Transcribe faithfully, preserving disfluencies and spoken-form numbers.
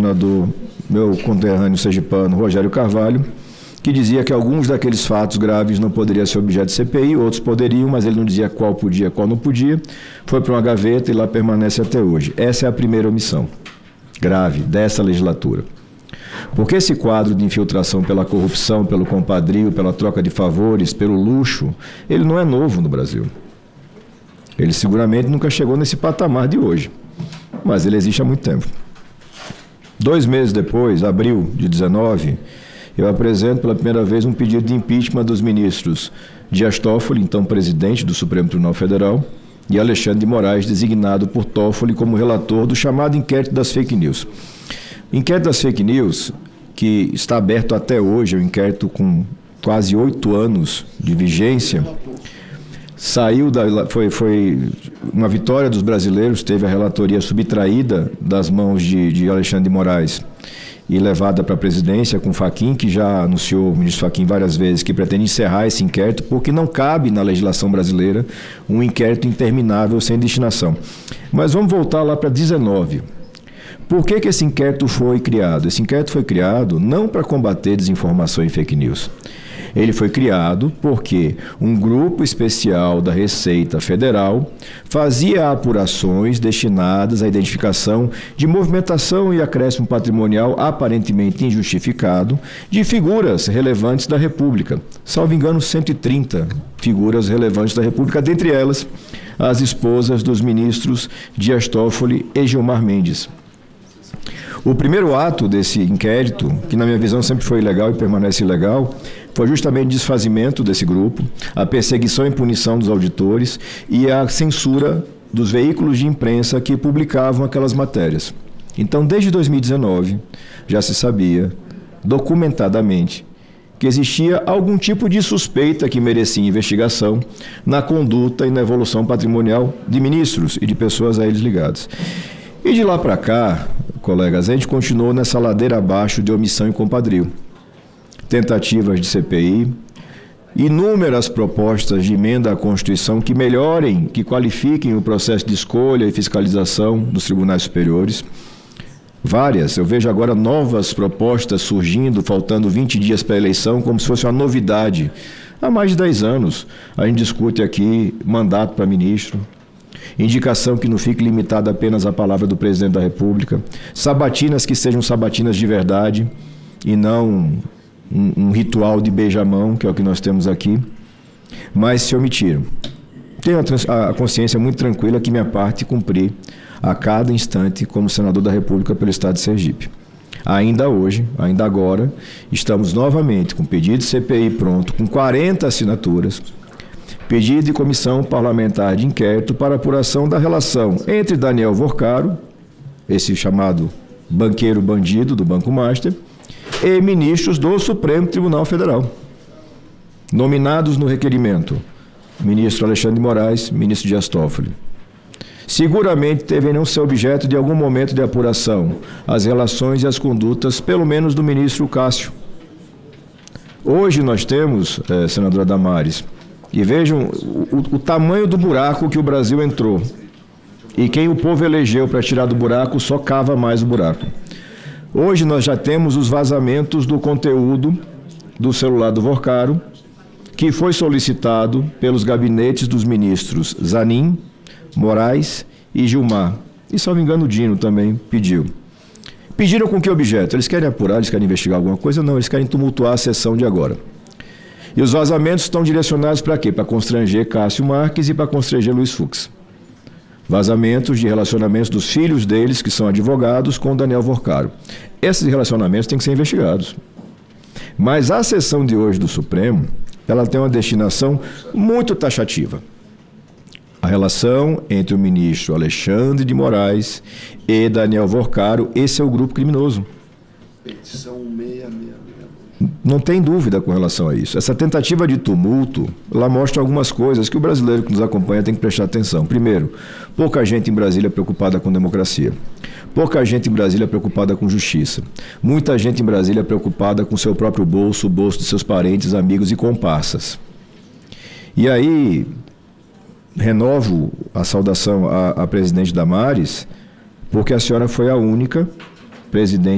senador, meu conterrâneo sergipano, Rogério Carvalho, que dizia que alguns daqueles fatos graves não poderiam ser objeto de C P I, outros poderiam, mas ele não dizia qual podia, qual não podia. Foi para uma gaveta e lá permanece até hoje. Essa é a primeira omissão grave dessa legislatura. Porque esse quadro de infiltração pela corrupção, pelo compadrio, pela troca de favores, pelo luxo, ele não é novo no Brasil. Ele seguramente nunca chegou nesse patamar de hoje, mas ele existe há muito tempo. Dois meses depois, abril de dezenove, eu apresento pela primeira vez um pedido de impeachment dos ministros Dias Toffoli, então presidente do Supremo Tribunal Federal, e Alexandre de Moraes, designado por Toffoli como relator do chamado inquérito das fake news. O inquérito das fake news, que está aberto até hoje, é um inquérito com quase oito anos de vigência, saiu da, foi, foi uma vitória dos brasileiros, teve a relatoria subtraída das mãos de, de Alexandre de Moraes e levada para a presidência com Fachin, que já anunciou, o ministro Fachin, várias vezes, que pretende encerrar esse inquérito, porque não cabe na legislação brasileira um inquérito interminável sem destinação. Mas vamos voltar lá para dezenove. Por que que esse inquérito foi criado? Esse inquérito foi criado não para combater desinformação e fake news. Ele foi criado porque um grupo especial da Receita Federal fazia apurações destinadas à identificação de movimentação e acréscimo patrimonial aparentemente injustificado de figuras relevantes da República. Salvo engano, cento e trinta figuras relevantes da República, dentre elas as esposas dos ministros Dias Toffoli e Gilmar Mendes. O primeiro ato desse inquérito, que na minha visão sempre foi ilegal e permanece ilegal, foi justamente o desfazimento desse grupo, a perseguição e punição dos auditores e a censura dos veículos de imprensa que publicavam aquelas matérias. Então, desde dois mil e dezenove, já se sabia, documentadamente, que existia algum tipo de suspeita que merecia investigação na conduta e na evolução patrimonial de ministros e de pessoas a eles ligadas. E de lá para cá, colegas, a gente continuou nessa ladeira abaixo de omissão e compadrio. Tentativas de C P I, inúmeras propostas de emenda à Constituição que melhorem, que qualifiquem o processo de escolha e fiscalização dos tribunais superiores. Várias, eu vejo agora novas propostas surgindo, faltando vinte dias para a eleição, como se fosse uma novidade. Há mais de dez anos a gente discute aqui mandato para ministro, indicação que não fique limitada apenas à palavra do presidente da República, sabatinas que sejam sabatinas de verdade e não um, um ritual de beijamão, que é o que nós temos aqui, mas se omitiram. Tenho a, a consciência muito tranquila que minha parte cumpri a cada instante como senador da República pelo Estado de Sergipe. Ainda hoje, ainda agora, estamos novamente com pedido de C P I pronto, com quarenta assinaturas, pedido de comissão parlamentar de inquérito para apuração da relação entre Daniel Vorcaro, esse chamado banqueiro bandido do Banco Master, e ministros do Supremo Tribunal Federal, nominados no requerimento, ministro Alexandre de Moraes, ministro Dias Toffoli. Seguramente deverão ser objeto de algum momento de apuração as relações e as condutas, pelo menos do ministro Cássio. Hoje nós temos, eh, senadora Damares, e vejam o, o tamanho do buraco que o Brasil entrou. E quem o povo elegeu para tirar do buraco só cava mais o buraco. Hoje nós já temos os vazamentos do conteúdo do celular do Vorcaro, que foi solicitado pelos gabinetes dos ministros Zanin, Moraes e Gilmar. E, salvo engano, o Dino também pediu. Pediram com que objeto? Eles querem apurar, eles querem investigar alguma coisa? Não, eles querem tumultuar a sessão de agora. E os vazamentos estão direcionados para quê? Para constranger Cássio Marques e para constranger Luiz Fux. Vazamentos de relacionamentos dos filhos deles, que são advogados, com Daniel Vorcaro. Esses relacionamentos têm que ser investigados. Mas a sessão de hoje do Supremo, ela tem uma destinação muito taxativa. A relação entre o ministro Alexandre de Moraes e Daniel Vorcaro, esse é o grupo criminoso. Petição seiscentos e sessenta e dois. Não tem dúvida com relação a isso. Essa tentativa de tumulto, ela mostra algumas coisas que o brasileiro que nos acompanha tem que prestar atenção. Primeiro, pouca gente em Brasília preocupada com democracia. Pouca gente em Brasília preocupada com justiça. Muita gente em Brasília preocupada com seu próprio bolso, o bolso de seus parentes, amigos e comparsas. E aí, renovo a saudação à, à presidente Damares, porque a senhora foi a única presidente